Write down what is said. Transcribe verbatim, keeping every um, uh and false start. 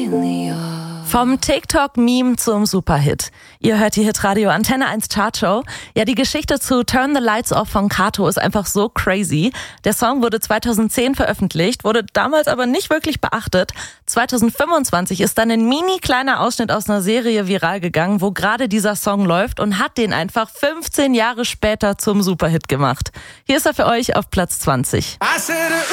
Vom TikTok-Meme zum Superhit. Ihr hört die Hitradio Antenne eins Chartshow. Ja, die Geschichte zu Turn the Lights Off von Kato ist einfach so crazy. Der Song wurde zweitausendzehn veröffentlicht, wurde damals aber nicht wirklich beachtet. zweitausendfünfundzwanzig ist dann ein mini kleiner Ausschnitt aus einer Serie viral gegangen, wo gerade dieser Song läuft und hat den einfach fünfzehn Jahre später zum Superhit gemacht. Hier ist er für euch auf Platz zwanzig.